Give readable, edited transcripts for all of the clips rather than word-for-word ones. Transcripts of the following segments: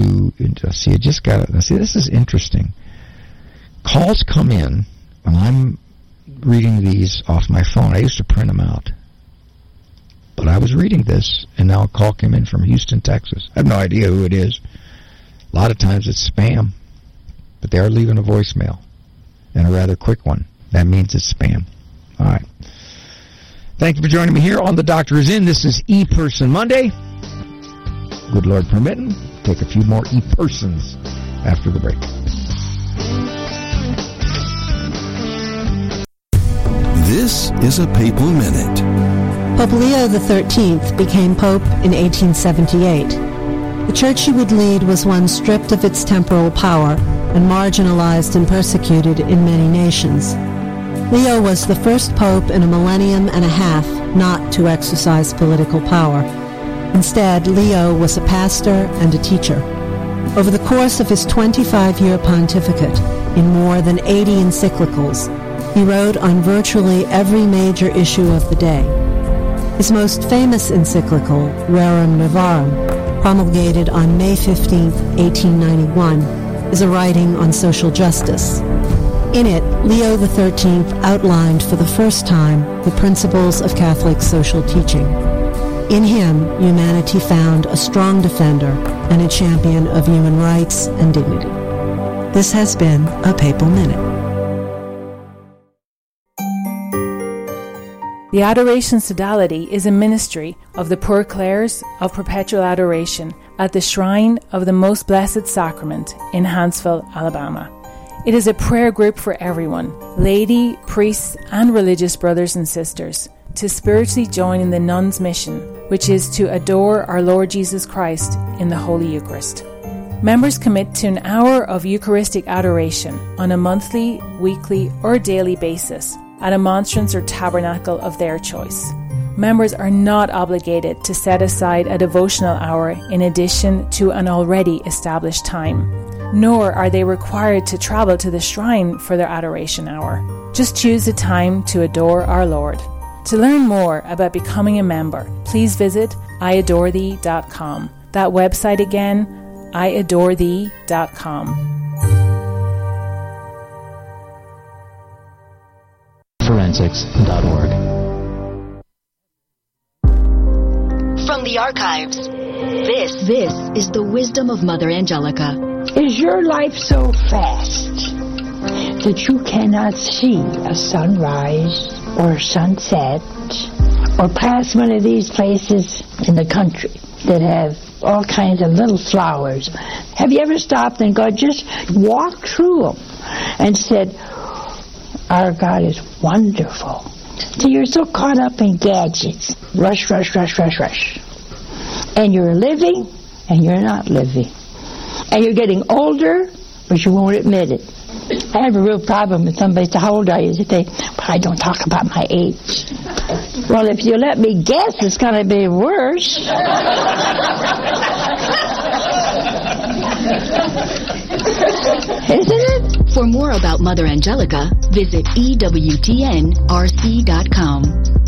to see. See, this is interesting. Calls come in when I'm reading these off my phone. I used to print them out. But I was reading this, and now a call came in from Houston, Texas. I have no idea who it is. A lot of times it's spam. But they are leaving a voicemail, and a rather quick one. That means it's spam. All right. Thank you for joining me here on The Doctor Is In. This is E-Person Monday. Good Lord permitting, take a few more E-Persons after the break. This is a Papal Minute. Pope Leo XIII became Pope in 1878. The church he would lead was one stripped of its temporal power and marginalized and persecuted in many nations. Leo was the first pope in a millennium and a half not to exercise political power. Instead, Leo was a pastor and a teacher. Over the course of his 25-year pontificate, in more than 80 encyclicals, he wrote on virtually every major issue of the day. His most famous encyclical, Rerum Novarum, promulgated on May 15, 1891, is a writing on social justice. In it, Leo XIII outlined for the first time the principles of Catholic social teaching. In him, humanity found a strong defender and a champion of human rights and dignity. This has been a Papal Minute. The Adoration Sodality is a ministry of the Poor Clares of Perpetual Adoration at the Shrine of the Most Blessed Sacrament in Huntsville, Alabama. It is a prayer group for everyone, laity, priests, and religious brothers and sisters, to spiritually join in the nun's mission, which is to adore our Lord Jesus Christ in the Holy Eucharist. Members commit to an hour of Eucharistic adoration on a monthly, weekly, or daily basis at a monstrance or tabernacle of their choice. Members are not obligated to set aside a devotional hour in addition to an already established time, nor are they required to travel to the shrine for their adoration hour. Just choose a time to adore our Lord. To learn more about becoming a member, please visit iadorethee.com. That website again, iadorethee.com. Forensics.org. From the archives, this is the wisdom of Mother Angelica. Is your life so fast that you cannot see a sunrise or a sunset or pass one of these places in the country that have all kinds of little flowers? Have you ever stopped and just walked through them and said, our God is wonderful? So you're so caught up in gadgets. Rush. And you're living, and you're not living. And you're getting older, but you won't admit it. I have a real problem with somebody say, how old are you? They say, well, I don't talk about my age. Well, if you let me guess, it's going to be worse. Isn't it? For more about Mother Angelica, visit EWTNRC.com.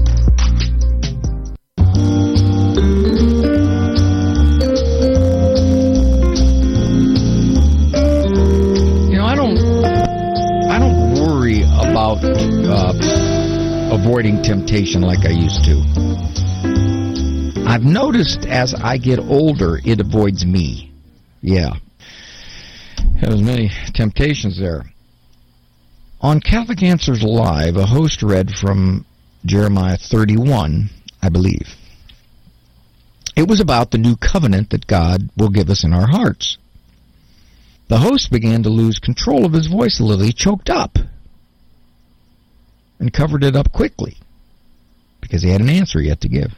I don't worry about avoiding temptation like I used to. I've noticed as I get older, it avoids me. Yeah. There's many temptations there. On Catholic Answers Live, a host read from Jeremiah 31, I believe. It was about the new covenant that God will give us in our hearts. The host began to lose control of his voice a little. He choked up and covered it up quickly because he had an answer yet to give.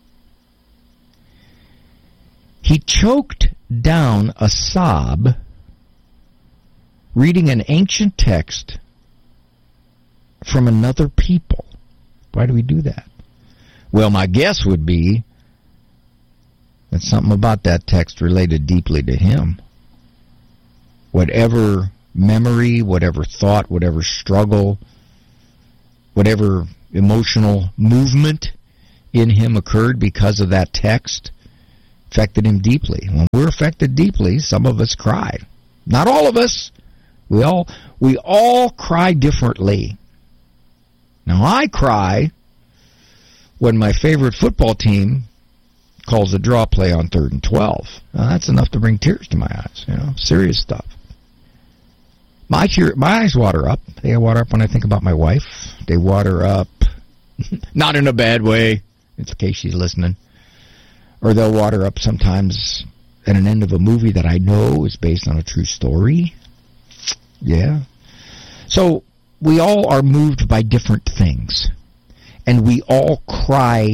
He choked down a sob reading an ancient text from another people. Why do we do that? Well, my guess would be that something about that text related deeply to him. Whatever memory, whatever thought, whatever struggle, whatever emotional movement in him occurred because of that text, affected him deeply. When we're affected deeply, some of us cry. Not all of us. We all cry differently. Now, I cry when my favorite football team calls a draw play on 3rd and 12. Now, that's enough to bring tears to my eyes, serious stuff. My eyes water up. They water up when I think about my wife. They water up, not in a bad way, in case she's listening. Or they'll water up sometimes at an end of a movie that I know is based on a true story. Yeah. So we all are moved by different things. And we all cry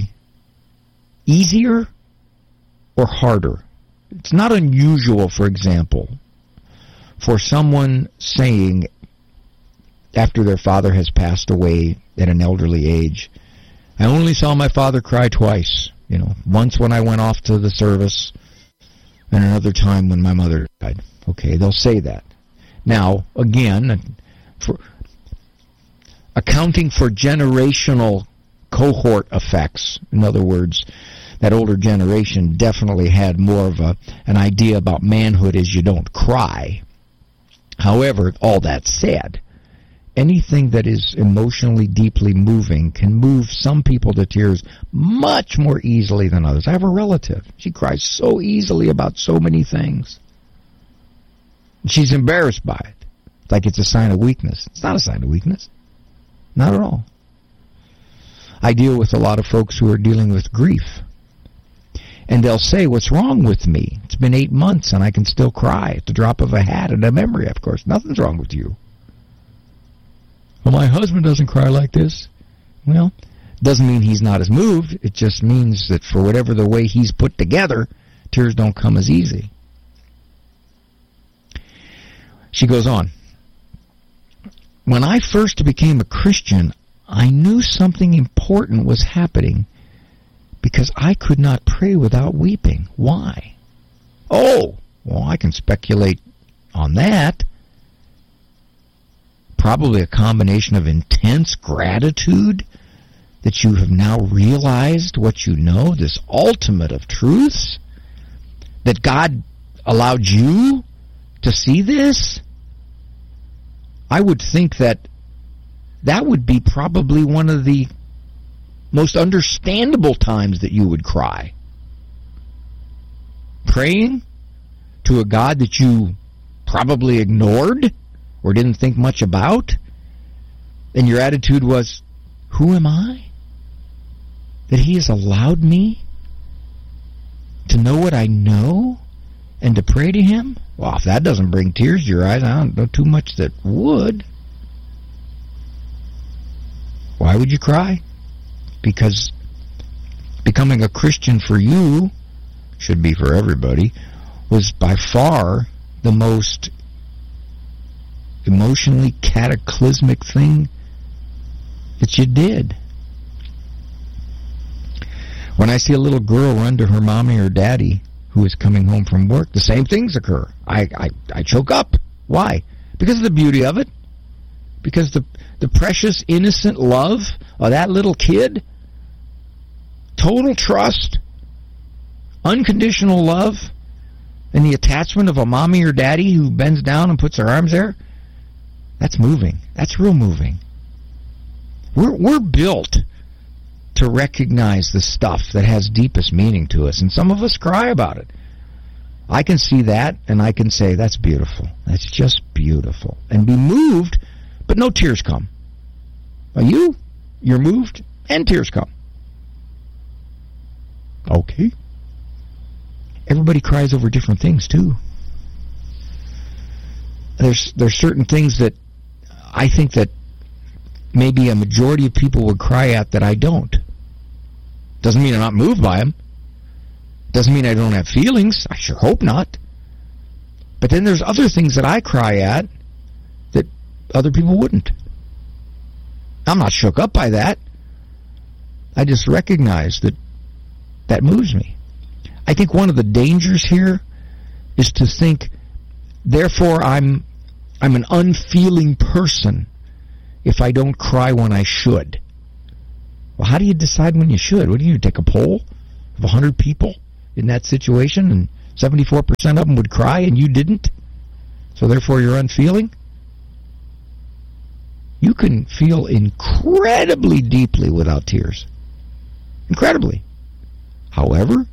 easier or harder. It's not unusual, for example, for someone saying after their father has passed away at an elderly age, I only saw my father cry twice. Once when I went off to the service and another time when my mother died. Okay, they'll say that. Now, again, for accounting for generational cohort effects, in other words, that older generation definitely had more of an idea about manhood as you don't cry. However, all that said, anything that is emotionally deeply moving can move some people to tears much more easily than others. I have a relative. She cries so easily about so many things. She's embarrassed by it. Like it's a sign of weakness. It's not a sign of weakness. Not at all. I deal with a lot of folks who are dealing with grief. And they'll say, what's wrong with me? It's been 8 months and I can still cry at the drop of a hat and a memory, of course. Nothing's wrong with you. Well, my husband doesn't cry like this. Well, doesn't mean he's not as moved. It just means that for whatever the way he's put together, tears don't come as easy. She goes on. When I first became a Christian, I knew something important was happening because I could not pray without weeping. Why? Oh, well, I can speculate on that. Probably a combination of intense gratitude that you have now realized what you know, this ultimate of truths, that God allowed you to see this. I would think that would be probably one of the most understandable times that you would cry. Praying to a God that you probably ignored or didn't think much about, and your attitude was, who am I? That He has allowed me to know what I know and to pray to Him? Well, if that doesn't bring tears to your eyes, I don't know too much that would. Why would you cry? Because becoming a Christian for you, should be for everybody, was by far the most emotionally cataclysmic thing that you did. When I see a little girl run to her mommy or daddy who is coming home from work, the same things occur. I choke up. Why? Because of the beauty of it. Because the precious, innocent love of that little kid, total trust, unconditional love, and the attachment of a mommy or daddy who bends down and puts their arms there, that's moving. That's real moving. We're built to recognize the stuff that has deepest meaning to us, and some of us cry about it. I can see that, and I can say, that's beautiful. That's just beautiful. And be moved, but no tears come. You're moved, and tears come. Okay. Everybody cries over different things, too. There's certain things that I think that maybe a majority of people would cry at that I don't. Doesn't mean I'm not moved by them. Doesn't mean I don't have feelings. I sure hope not. But then there's other things that I cry at that other people wouldn't. I'm not shook up by that. I just recognize that moves me. I think one of the dangers here is to think, therefore I'm an unfeeling person if I don't cry when I should. Well, how do you decide when you should? What do you take a poll of 100 people? in that situation, and 74% of them would cry and you didn't? So therefore you're unfeeling? You can feel incredibly deeply without tears. Incredibly. However,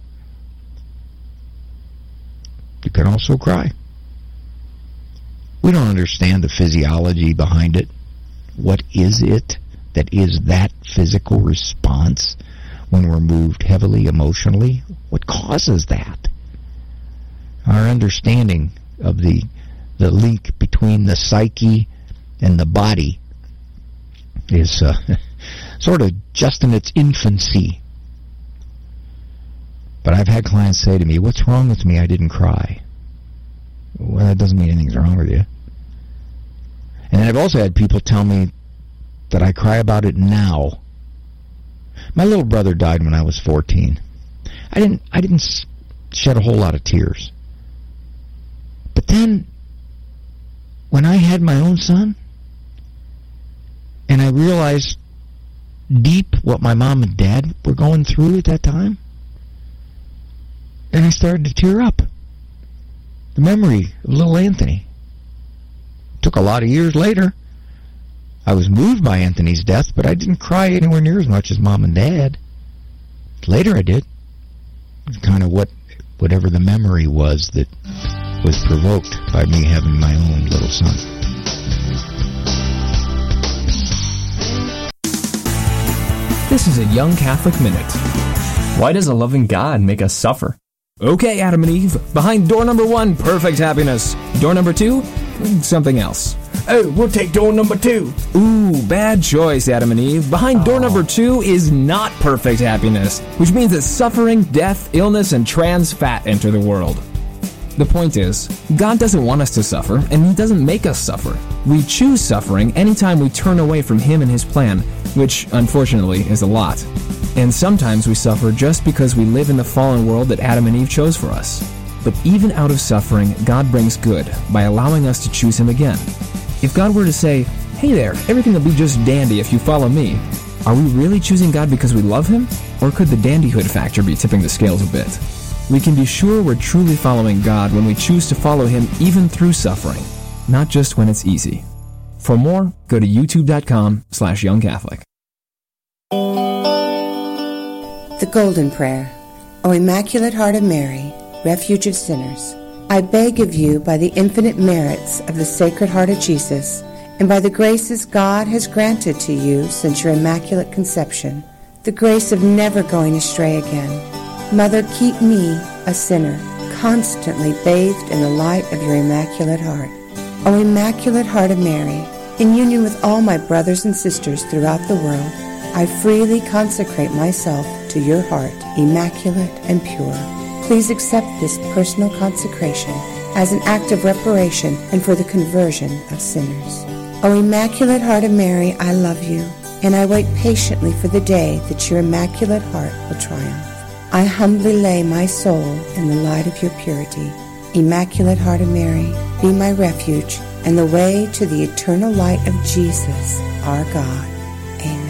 you can also cry. We don't understand the physiology behind it. What is it that is that physical response when we're moved heavily emotionally? What causes that? Our understanding of the link between the psyche and the body is sort of just in its infancy. But I've had clients say to me, "What's wrong with me? I didn't cry." Well, that doesn't mean anything's wrong with you. And then I've also had people tell me that I cry about it now. My little brother died when I was 14. I didn't shed a whole lot of tears. But then, when I had my own son, and I realized deep what my mom and dad were going through at that time, and I started to tear up. The memory of little Anthony. It took a lot of years later. I was moved by Anthony's death, but I didn't cry anywhere near as much as Mom and Dad. Later I did. It's kind of whatever the memory was that was provoked by me having my own little son. This is a Young Catholic Minute. Why does a loving God make us suffer? Okay, Adam and Eve, behind door number 1, perfect happiness. Door number 2, something else. Oh, we'll take door number 2. Ooh, bad choice, Adam and Eve. Behind door number 2 is not perfect happiness, which means that suffering, death, illness, and trans fat enter the world. The point is, God doesn't want us to suffer, and He doesn't make us suffer. We choose suffering anytime we turn away from Him and His plan, which, unfortunately, is a lot. And sometimes we suffer just because we live in the fallen world that Adam and Eve chose for us. But even out of suffering, God brings good by allowing us to choose Him again. If God were to say, "Hey there, everything will be just dandy if you follow me," are we really choosing God because we love Him? Or could the dandyhood factor be tipping the scales a bit? We can be sure we're truly following God when we choose to follow Him even through suffering, not just when it's easy. For more, go to youtube.com/youngcatholic. The Golden Prayer. O Immaculate Heart of Mary, Refuge of Sinners, I beg of you, by the infinite merits of the Sacred Heart of Jesus, and by the graces God has granted to you since your Immaculate Conception, the grace of never going astray again. Mother, keep me, a sinner, constantly bathed in the light of your Immaculate Heart. O Immaculate Heart of Mary, in union with all my brothers and sisters throughout the world, I freely consecrate myself to your heart, immaculate and pure. Please accept this personal consecration as an act of reparation and for the conversion of sinners. O Immaculate Heart of Mary, I love you, and I wait patiently for the day that your Immaculate Heart will triumph. I humbly lay my soul in the light of your purity. Immaculate Heart of Mary, be my refuge and the way to the eternal light of Jesus, our God. Amen.